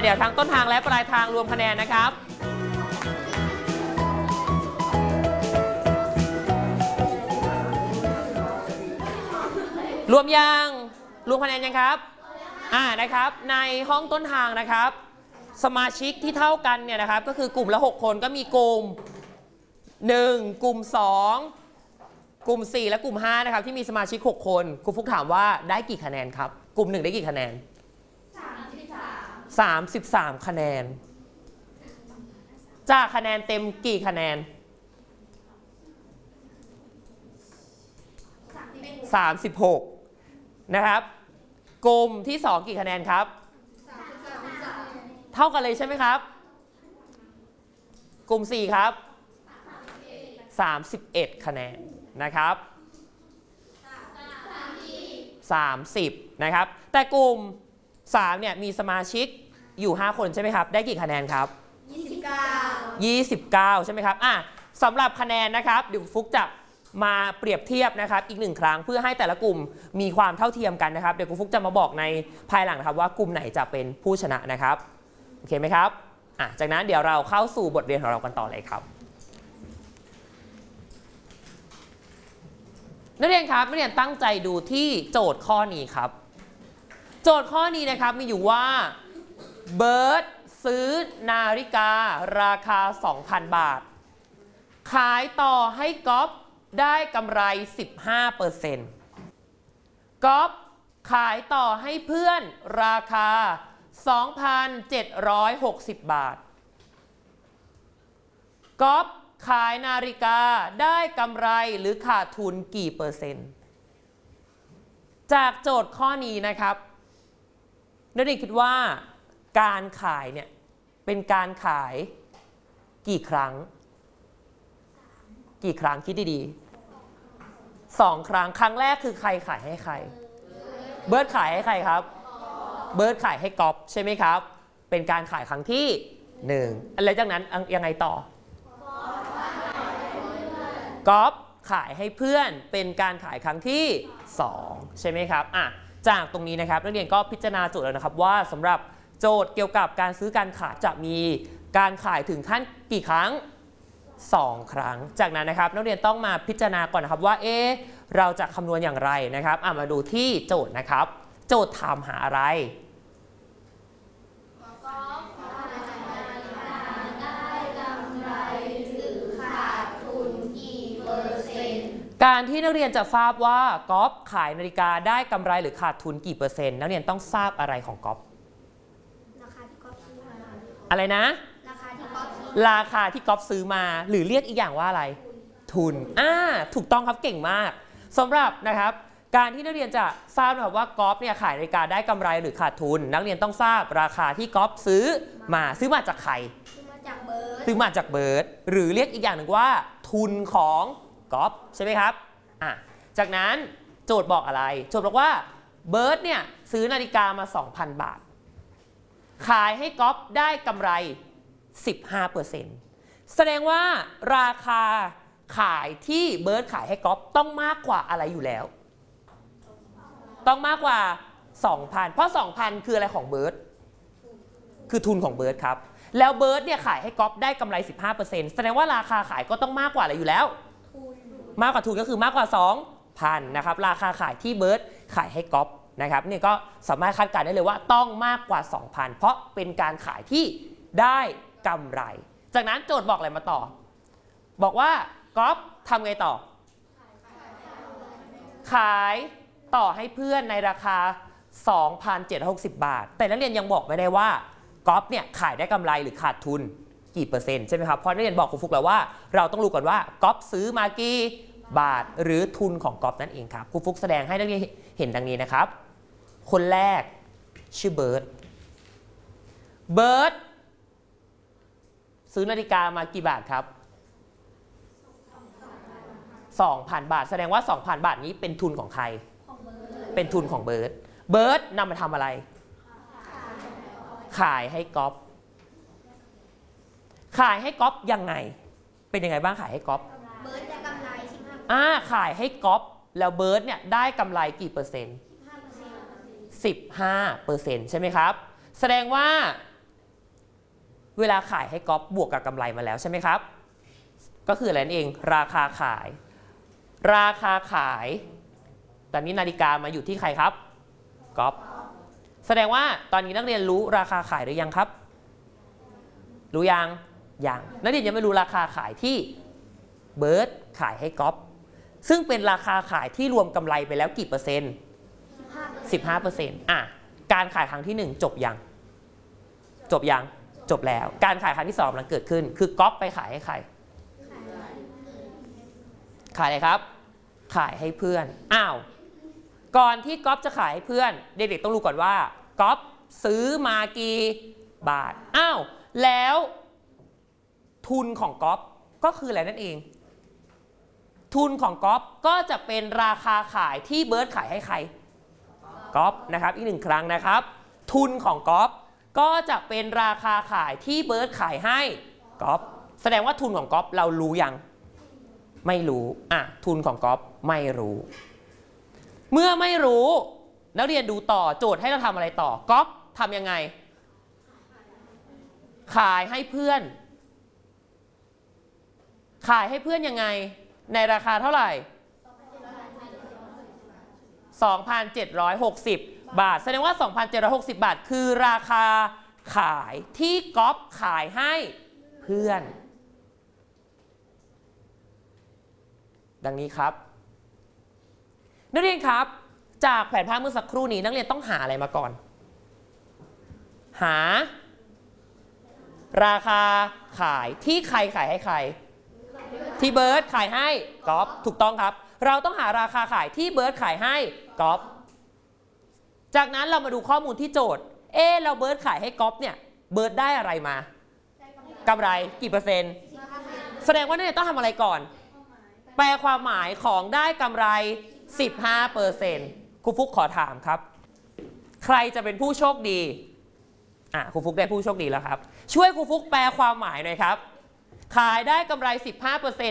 เดี๋ยวทั้งต้นทางและปลายทางรวมคะแนนนะครับรวมยังรวมคะแนนยังครับนะครับในห้องต้นทางนะครับสมาชิกที่เท่ากันเนี่ยนะครับก็คือกลุ่มละ6คนก็มีกลุ่ม1กลุ่ม2กลุ่ม4และกลุ่ม5นะครับที่มีสมาชิก6คนครูฟุกถามว่าได้กี่คะแนนครับกลุ่ม1ได้กี่คะแนน33คะแนนจากคะแนนเต็มกี่คะแนน36นะครับกลุ่มที่2กี่คะแนนครับเท่ากันเลยใช่ไหมครับกลุ่ม4ครับ31คะแนนนะครับ30นะครับแต่กลุ่ม3เนี่ยมีสมาชิกอยู่5คนใช่ไหมครับได้กี่คะแนนครับ29ใช่ไหมครับสำหรับคะแนนนะครับเดี๋ยวฟุกจะมาเปรียบเทียบนะครับอีก1ครั้งเพื่อให้แต่ละกลุ่มมีความเท่าเทียมกันนะครับเดี๋ยวครูฟุกจะมาบอกในภายหลังนะครับว่ากลุ่มไหนจะเป็นผู้ชนะนะครับโอเคไหมครับจากนั้นเดี๋ยวเราเข้าสู่บทเรียนของเรากันต่อเลยครับนักเรียนครับนักเรียนตั้งใจดูที่โจทย์ข้อนี้ครับโจทย์ข้อนี้นะครับมีอยู่ว่าเบิร์ดซื้อนาฬิการาคา 2,000 บาทขายต่อให้ก๊อฟได้กำไร 15%ก๊อฟขายต่อให้เพื่อนราคา 2,760 บาทก๊อฟขายนาฬิกาได้กำไรหรือขาดทุนกี่เปอร์เซ็นต์จากโจทย์ข้อนี้นะครับนักเรียนคิดว่าการขายเนี่ยเป็นการขายกี่ครั้งคิดดีๆ2 ครั้งครั้งแรกคือใครขายให้ใครเบิร์ดขายให้ใครครับเบิร์ดขายให้ก๊อฟใช่ไหมครับเป็นการขายครั้งที่1แล้วจากนั้นยังไงต่อก๊อฟขายให้เพื่อนเป็นการขายครั้งที่2ใช่ไหมครับจากตรงนี้นะครับนักเรียนก็พิจารณาโจทย์แล้วนะครับว่าสำหรับโจทย์เกี่ยวกับการซื้อการขายจะมีการขายถึงขั้นกี่ครั้ง2 ครั้งจากนั้นนะครับนักเรียนต้องมาพิจารณาก่อนนะครับว่าเราจะคำนวณอย่างไรนะครับมาดูที่โจทย์นะครับโจทย์ถามหาอะไรการที่นักเรียนจะทราบว่าก๊อฟขายนาฬิกาได้กำไรหรือขาดทุนกี่เปอร์เซ็นต์นักเรียนต้องทราบอะไรของก๊อฟราคาที่ก๊อฟซื้อมาอะไรนะราคาที่ก๊อฟซื้อมาหรือเรียกอีกอย่างว่าอะไรทุนถูกต้องครับเก่งมากสำหรับนะครับการที่นักเรียนจะทราบนะครับว่าก๊อฟเนี่ยขายนาฬิกาได้กำไรหรือขาดทุนนักเรียนต้องทราบราคาที่ก๊อฟซื้อมาจากใครซื้อมาจากเบิร์ดหรือเรียกอีกอย่างหนึ่งว่าทุนของก๊อฟใช่ไหมครับจากนั้นโจทย์บอกอะไรโจทย์บอกว่าเบิร์ดเนี่ยซื้อนาฬิกามา 2,000 บาทขายให้ก๊อฟได้กำไร 15% แสดงว่าราคาขายที่เบิร์ดขายให้ก๊อฟต้องมากกว่าอะไรอยู่แล้วต้องมากกว่า 2,000 เพราะ 2,000 คืออะไรของเบิร์ดคือทุนของเบิร์ดครับแล้วเบิร์ดเนี่ยขายให้ก๊อฟได้กำไร 15% แสดงว่าราคาขายก็ต้องมากกว่าอะไรอยู่แล้วมากกว่าทุนก็คือมากกว่า 2,000 นะครับราคาขายที่เบิร์ดขายให้ก๊อฟนะครับนี่ก็สามารถคาดการณ์ได้เลยว่าต้องมากกว่า 2,000 เพราะเป็นการขายที่ได้กำไรจากนั้นโจทย์บอกอะไรมาต่อบอกว่าก๊อฟทำไงต่อขายต่อให้เพื่อนในราคา 2,760 บาทแต่นักเรียนยังบอกไม่ได้ว่าก๊อฟเนี่ยขายได้กำไรหรือขาดทุนกี่เปอร์เซ็นต์ใช่ไหมครับเพราะนักเรียนบอกครูฟุกแล้วว่าเราต้องรู้ก่อนว่าก๊อฟซื้อมากี่บาทหรือทุนของก๊อฟนั่นเองครับครูฟุกแสดงให้นักเรียนเห็นดังนี้นะครับคนแรกชื่อเบิร์ดซื้อนาฬิกามากี่บาทครับ 2,000 บาทแสดงว่า 2,000 บาทนี้เป็นทุนของใครเป็นทุนของเบิร์ดนำมาทำอะไรขายให้ก๊อฟยังไงเป็นยังไงบ้างขายให้ก๊อฟเบิร์ดจะกำไร 15% ขายให้ก๊อฟแล้วเบิร์ดเนี่ยได้กำไรกี่เปอร์เซ็นต์ 15% ใช่ไหมครับแสดงว่าเวลาขายให้ก๊อฟบวกกับกำไรมาแล้วใช่ไหมครับก็คืออะไรนั่นเองราคาขายตอนนี้นาฬิกามาอยู่ที่ใครครับก๊อฟแสดงว่าตอนนี้นักเรียนรู้ราคาขายหรือยังครับรู้ยังนักเรียนยังไม่รู้ราคาขายที่เบิร์ดขายให้ก๊อฟซึ่งเป็นราคาขายที่รวมกำไรไปแล้วกี่เปอร์เซ็นต์ 15%การขายครั้งที่1จบยังจบแล้วการขายครั้งที่2มันเกิดขึ้นคือก๊อฟไปขายให้ใครขายอะไรครับขายให้เพื่อนก่อนที่ก๊อฟจะขายให้เพื่อนเด็กๆต้องรู้ก่อนว่าก๊อฟซื้อมากี่บาทแล้วทุนของก๊อฟก็คืออะไรนั่นเองทุนของก๊อฟก็จะเป็นราคาขายที่เบิร์ดขายให้ใครก๊อฟนะครับอีก1ครั้งนะครับทุนของก๊อฟก็จะเป็นราคาขายที่เบิร์ดขายให้ก๊อฟแสดงว่าทุนของก๊อฟเรารู้ยังไม่รู้ทุนของก๊อฟไม่รู้เมื่อไม่รู้นักเรียนดูต่อโจทย์ให้เราทำอะไรต่อก๊อฟทำยังไงขายให้เพื่อนยังไงในราคาเท่าไหร่ 2,760 บาทแสดงว่า 2,760 บาทคือราคาขายที่ก๊อฟขายให้เพื่อนดังนี้ครับนักเรียนครับจากแผนภาพเมื่อสักครู่นี้นักเรียนต้องหาอะไรมาก่อนหาราคาขายที่ใครขายให้ใครที่เบิร์ดขายให้ก๊อฟถูกต้องครับเราต้องหาราคาขายที่เบิร์ดขายให้ก๊อฟจากนั้นเรามาดูข้อมูลที่โจทย์เราเบิร์ดขายให้ก๊อฟเนี่ยเบิร์ดได้อะไรมากำไรกี่เปอร์เซ็นต์แสดงว่าเนี่ยต้องทำอะไรก่อนแปลความหมายของได้กำไร 15% ครูฟุกขอถามครับใครจะเป็นผู้โชคดีครูฟุกได้ผู้โชคดีแล้วครับช่วยครูฟุกแปลความหมายหน่อยครับขายได้กำไร 15%